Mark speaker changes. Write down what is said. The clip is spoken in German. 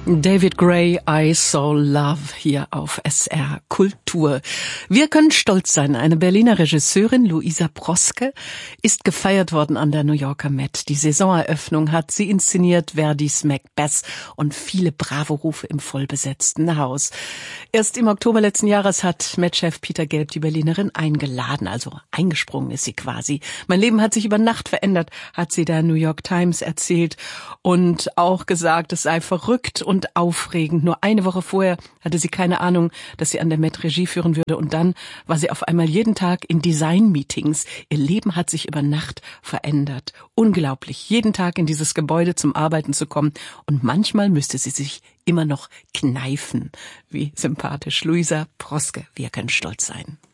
Speaker 1: David Gray, I Saw Love hier auf SR Kultur. Wir können stolz sein, eine Berliner Regisseurin, Luisa Proske, ist gefeiert worden an der New Yorker Met. Die Saisoneröffnung hat sie inszeniert, Verdis Macbeth und viele Bravo-Rufe im vollbesetzten Haus. Erst im Oktober letzten Jahres hat Met-Chef Peter Gelb die Berlinerin eingeladen, also eingesprungen ist sie quasi. Mein Leben hat sich über Nacht verändert, hat sie der New York Times erzählt und auch gesagt, es sei verrückt und aufregend. Nur eine Woche vorher hatte sie keine Ahnung, dass sie an der Met Regie führen würde und dann war sie auf einmal jeden Tag in Design-Meetings. Ihr Leben hat sich über Nacht verändert. Unglaublich, jeden Tag in dieses Gebäude zum Arbeiten zu kommen und manchmal müsste sie sich immer noch kneifen. Wie sympathisch. Luisa Proske, wir können stolz sein.